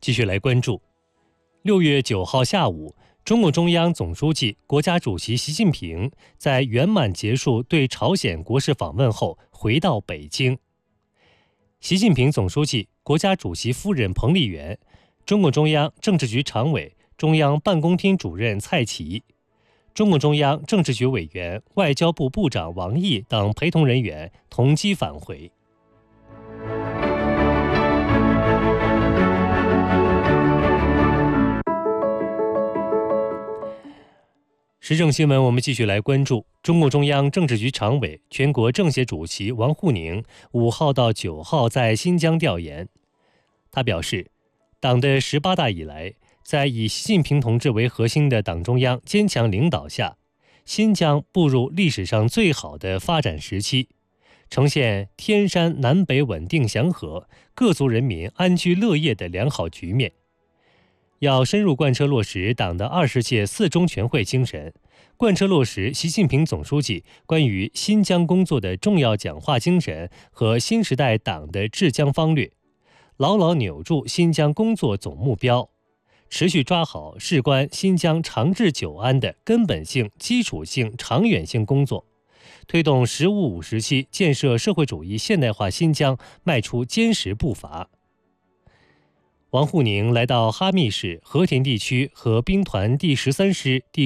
继续来关注。6月9号下午，中共中央总书记、国家主席习近平在圆满结束对朝鲜国事访问后回到北京。习近平总书记、国家主席夫人彭丽媛、中共中央政治局常委、中央办公厅主任蔡奇、中共中央政治局委员、外交部部长王毅等陪同人员同机返回。时政新闻，我们继续来关注。中共中央政治局常委、全国政协主席王沪宁5号到9号在新疆调研。他表示，党的18大以来，在以习近平同志为核心的党中央坚强领导下，新疆步入历史上最好的发展时期，呈现天山南北稳定祥和、各族人民安居乐业的良好局面。要深入贯彻落实党的20届4中全会精神，贯彻落实习近平总书记关于新疆工作的重要讲话精神和新时代党的治疆方略，牢牢扭住新疆工作总目标，持续抓好事关新疆长治久安的根本性、基础性、长远性工作，推动“十五五”时期建设社会主义现代化新疆迈出坚实步伐。王沪宁来到哈密市和田地区和兵团第13师第